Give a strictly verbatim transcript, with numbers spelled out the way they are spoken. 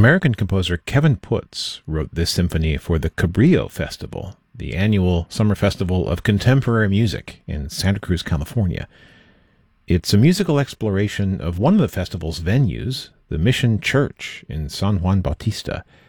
American composer Kevin Putz wrote this symphony for the Cabrillo Festival, the annual summer festival of contemporary music in Santa Cruz, California. It's a musical exploration of one of the festival's venues, the Mission Church in San Juan Bautista.